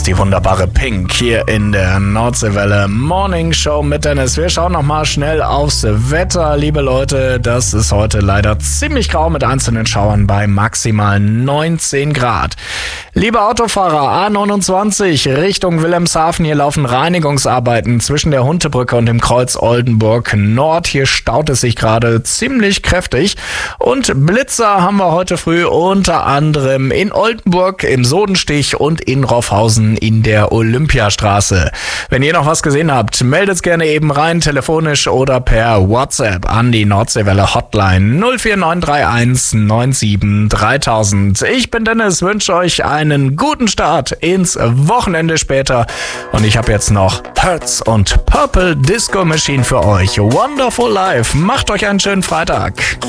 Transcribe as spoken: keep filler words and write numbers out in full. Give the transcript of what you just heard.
ist die wunderbare Pink hier in der Nordseewelle Morning Show mit Dennis. Wir schauen nochmal schnell aufs Wetter, liebe Leute. Das ist heute leider ziemlich grau mit einzelnen Schauern bei maximal neunzehn Grad. Liebe Autofahrer, A neunundzwanzig Richtung Wilhelmshaven. Hier laufen Reinigungsarbeiten zwischen der Huntebrücke und dem Kreuz Oldenburg Nord. Hier staut es sich gerade ziemlich kräftig. Und Blitzer haben wir heute früh unter anderem in Oldenburg, im Sodenstich und in Roffhausen in der Olympiastraße. Wenn ihr noch was gesehen habt, meldet gerne eben rein, telefonisch oder per WhatsApp an die Nordseewelle Hotline null vier neun drei eins neun sieben dreitausend. Ich bin Dennis, wünsche euch einen guten Start ins Wochenende später und ich habe jetzt noch Hertz und Purple Disco Machine für euch. Wonderful Life. Macht euch einen schönen Freitag.